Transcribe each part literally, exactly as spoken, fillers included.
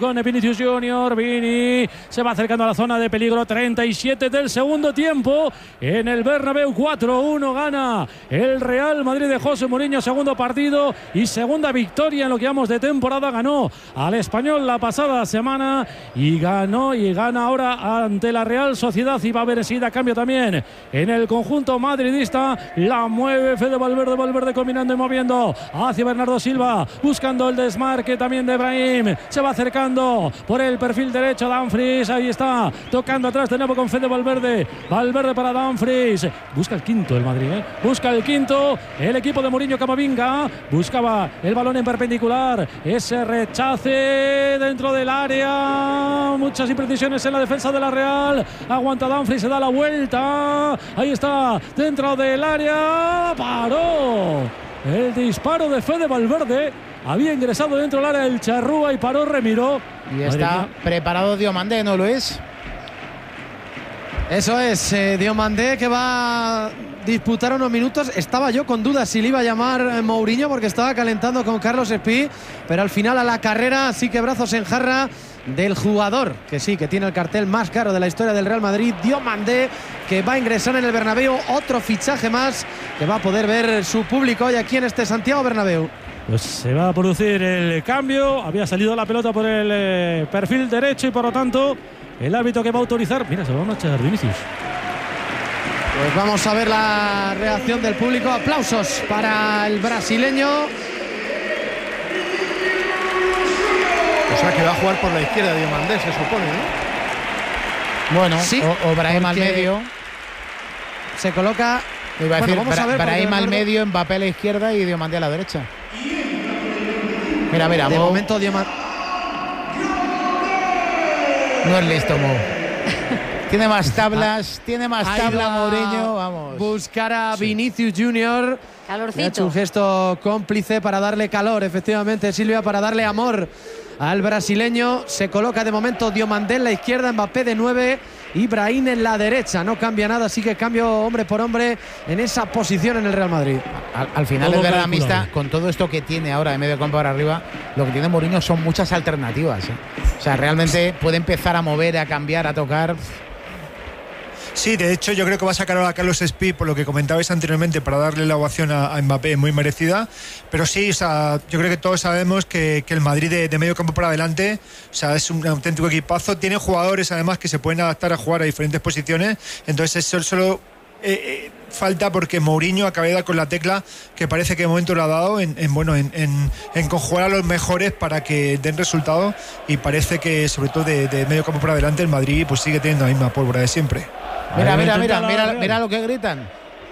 Con Vinicius Junior, Vini se va acercando a la zona de peligro, treinta y siete del segundo tiempo en el Bernabéu. Cuatro uno gana el Real Madrid de José Mourinho, segundo partido y segunda victoria en lo que vamos de temporada. Ganó al Español la pasada semana y ganó y gana ahora ante la Real Sociedad, y va a haber enseguida cambio también en el conjunto madridista. La mueve Fede Valverde, Valverde combinando y moviendo hacia Bernardo Silva, buscando el desmarque también de Brahim, se va acercando por el perfil derecho Dumfries, ahí está, tocando atrás de nuevo con Fede Valverde, Valverde para Dumfries, busca el quinto el Madrid, ¿eh? busca el quinto, el equipo de Mourinho. Camavinga buscaba el balón en perpendicular, ese rechace dentro del área, muchas imprecisiones en la defensa de la Real, aguanta Dumfries, se da la vuelta, ahí está, dentro del área, paró el disparo de Fede Valverde. Había ingresado dentro del área el Charrúa y paró, remiró. Y está preparado Diomandé, ¿no, Luis? Eso es, eh, Diomandé, que va a disputar unos minutos. Estaba yo con dudas si le iba a llamar eh, Mourinho, porque estaba calentando con Carlos Espí, pero al final a la carrera sí que brazos en jarra del jugador, que sí, que tiene el cartel más caro de la historia del Real Madrid, Diomandé, que va a ingresar en el Bernabéu. Otro fichaje más que va a poder ver su público hoy aquí en este Santiago Bernabéu. Pues se va a producir el cambio. Había salido la pelota por el eh, perfil derecho y por lo tanto el árbitro que va a autorizar. Mira, se va a marchar Vinicius. Pues vamos a ver la reacción del público. Aplausos para el brasileño. O sea que va a jugar por la izquierda Diomandé, se supone, ¿no? Bueno, sí, o, o Brahim al medio. Se coloca. Iba a bueno, decir, vamos a ver, Brahim al medio, Mbappé a la izquierda y Diomandé a la derecha. Mira, mira, de Mo, momento Diomandé no es listo, Mo. Tiene más tablas, tiene más tabla Mourinho, vamos. Buscar a sí. Vinicius Junior. Calorcito. Ha hecho un gesto cómplice para darle calor, efectivamente, Silvia, para darle amor al brasileño. Se coloca de momento Diomandé en la izquierda, Mbappé de nueve y Brahim en la derecha. No cambia nada, así que cambio hombre por hombre en esa posición en el Real Madrid. Al, al final es verdad, Mista, con todo esto que tiene ahora de medio campo para arriba, lo que tiene Mourinho son muchas alternativas, ¿eh? O sea, realmente puede empezar a mover, a cambiar, a tocar. Sí, de hecho yo creo que va a sacar ahora a Carlos Espí, por lo que comentabais anteriormente, para darle la ovación a, a Mbappé, muy merecida. Pero sí, o sea, yo creo que todos sabemos que, que el Madrid de, de medio campo para adelante, o sea, es un auténtico equipazo. Tiene jugadores además que se pueden adaptar a jugar a diferentes posiciones. Entonces eso solo eh, eh, falta porque Mourinho acaba de dar con la tecla que parece que de momento lo ha dado en, en bueno en, en, en conjugar a los mejores para que den resultado, y parece que sobre todo de, de medio campo para adelante el Madrid pues sigue teniendo la misma pólvora de siempre. Mira, mira, mira, mira, mira lo que gritan.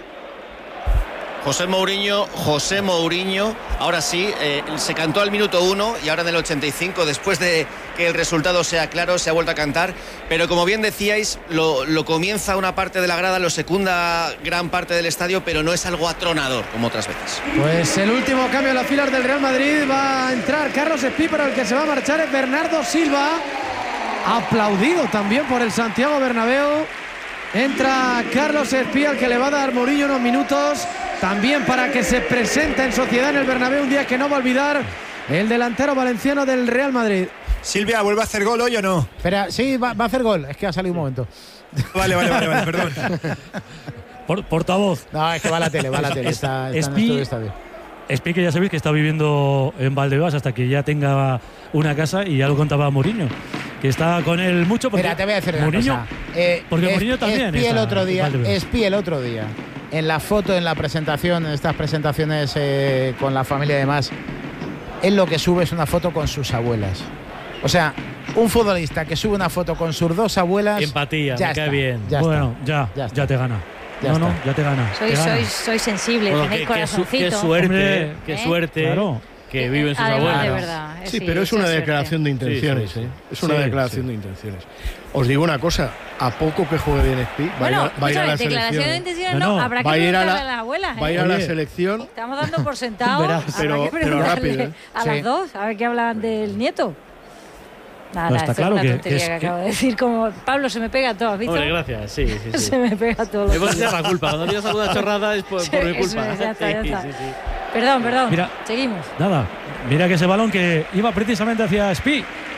José Mourinho, José Mourinho. Ahora sí, eh, se cantó al minuto uno y ahora en el ochenta y cinco, después de que el resultado sea claro, se ha vuelto a cantar. Pero como bien decíais, lo, lo comienza una parte de la grada, lo secunda gran parte del estadio, pero no es algo atronador como otras veces. Pues el último cambio en las filas del Real Madrid. Va a entrar Carlos Espí, pero el que se va a marchar es Bernardo Silva. Aplaudido también por el Santiago Bernabéu. Entra Carlos Espí, al que le va a dar Mourinho unos minutos también para que se presente en sociedad en el Bernabéu, un día que no va a olvidar el delantero valenciano del Real Madrid. Silvia, ¿vuelve a hacer gol hoy o no? Espera, sí, va, va a hacer gol, es que ha salido un momento. Vale, vale, vale, vale, perdón. Por, portavoz. No, es que va a la tele, va a la tele, está, está en el estadio. Espí, que ya sabéis que está viviendo en Valdebebas hasta que ya tenga una casa, y ya lo contaba Mourinho, que está con él mucho. Porque Mira, te voy a decir una Mourinho, cosa. Eh, porque es, Mourinho también Espí el está otro día, Espí el otro día, en la foto, en la presentación, en estas presentaciones eh, con la familia y demás, él lo que sube es una foto con sus abuelas. O sea, un futbolista que sube una foto con sus dos abuelas. Empatía, ya me está, cae bien. Ya bueno, está, ya, ya, ya te gana. Ya no, está. no, ya te gana. Sois, te gana. sois, sois sensibles, bueno, tenéis qué, corazoncito. qué, su, qué suerte, ¿Eh? qué suerte claro. que viven sus Además, abuelos. de verdad. Sí, sí, pero es una suerte. declaración de intenciones, sí, sí. ¿eh? Es una Sí, declaración sí. de intenciones. Os digo una cosa, a poco que juegue bien Espí, Bueno, va, a ir a, va a ir a la declaración de selección. intenciones No, no, no, habrá que va a ir a preguntarle la- a las abuelas. Va a ¿eh? ir a la Oye. selección. Estamos dando por sentado. Verás. Habrá Pero- que pero preguntarle rápido, ¿eh? a Sí. las dos, a ver qué hablan del nieto. Nada, No, esto está claro es una que- tontería que que, es que- acabo de decir. Como Pablo, se me pega todo, ¿has visto? Hombre, gracias, sí, sí, sí. Se me pega todo. Me vas a echar la culpa. Cuando digas alguna chorrada es por, Sí, por mi eso culpa. es, ya está, ya Sí, está. sí, sí. Perdón, perdón. Mira. Seguimos. Nada, mira que ese balón que iba precisamente hacia Espí,